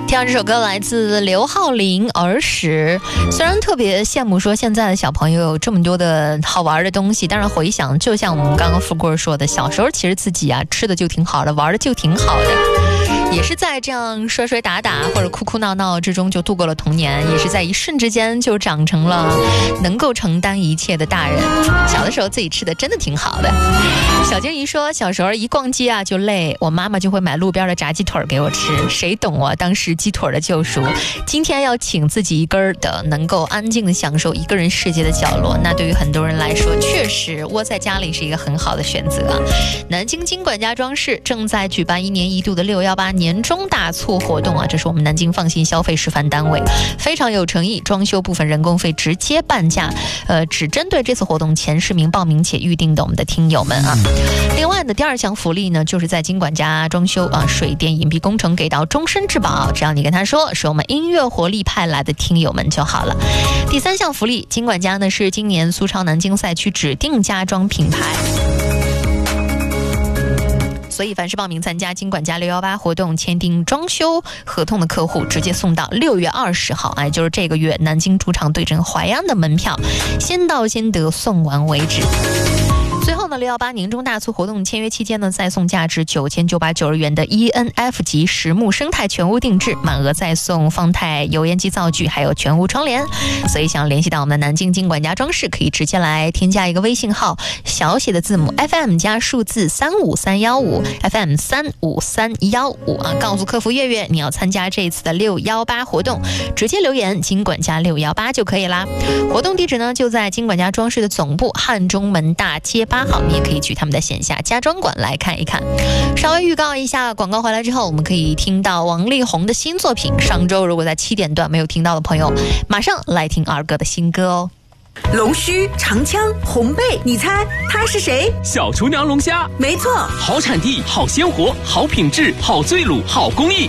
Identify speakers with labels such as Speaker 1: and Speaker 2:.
Speaker 1: 听到这首歌来自刘浩霖《儿时》，虽然特别羡慕说现在的小朋友有这么多的好玩的东西，但是回想就像我们刚刚富贵说的，小时候其实自己啊吃的就挺好的，玩的就挺好的，也是在这样摔摔打打或者哭哭闹闹之中就度过了童年，也是在一瞬之间就长成了能够承担一切的大人。小的时候自己吃的真的挺好的。小金鱼说，小时候一逛街啊就累，我妈妈就会买路边的炸鸡腿给我吃，谁懂啊当时鸡腿的救赎。今天要请自己一根的能够安静的享受一个人世界的角落，那对于很多人来说确实窝在家里是一个很好的选择啊。南京金管家装饰正在举办1年1度的618年中大促活动啊，这是我们南京放心消费示范单位，非常有诚意，装修部分人工费直接半价，只针对这次活动前10名报名且预定的我们的听友们啊。另外呢，第2项福利呢，就是在金管家装修啊，水电隐蔽工程给到终身质保，只要你跟他说是我们音乐活力派来的听友们就好了。第3项福利，金管家呢是今年苏超南京赛区指定家装品牌，所以凡是报名参加金管家618活动签订装修合同的客户，直接送到6月20号，哎，就是这个月南京主场对阵淮安的门票，先到先得，送完为止。最后呢，618年中大促活动签约期间呢，再送价值9990元的 ENF 级实木生态全屋定制，满额再送方太油烟机灶具，还有全屋窗帘。所以想联系到我们的南京金管家装饰，可以直接来添加一个微信号，小写的字母 FM 加数字35315 FM 35315啊，告诉客服月月你要参加这一次的618活动，直接留言金管家618就可以啦。活动地址呢就在金管家装饰的总部汉中门大街8号，你也可以去他们的线下家装馆来看一看。稍微预告一下，广告回来之后我们可以听到王力宏的新作品，上周如果在7点段没有听到的朋友，马上来听二哥的新歌哦。
Speaker 2: 龙须、长枪、红背，你猜他是谁？
Speaker 3: 小厨娘龙虾，
Speaker 2: 没错，
Speaker 3: 好产地、好鲜活、好品质、好醉卤、好工艺。